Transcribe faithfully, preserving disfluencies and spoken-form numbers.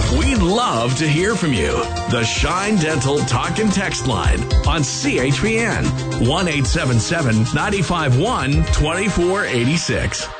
We'd love to hear from you. The Shine Dental Talk and Text line on C H P N one eight seven seven, nine five one, two four eight six.